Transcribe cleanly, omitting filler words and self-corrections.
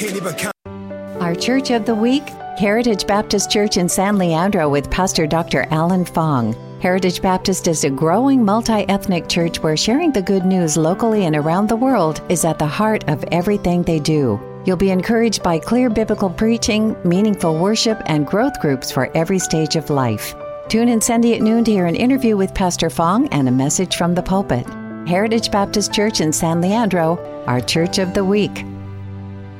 can't even count. Our Church of the Week, Heritage Baptist Church in San Leandro with Pastor Dr. Alan Fong. Heritage Baptist is a growing multi-ethnic church where sharing the good news locally and around the world is at the heart of everything they do. You'll be encouraged by clear biblical preaching, meaningful worship, and growth groups for every stage of life. Tune in Sunday at noon to hear an interview with Pastor Fong and a message from the pulpit. Heritage Baptist Church in San Leandro, our Church of the Week.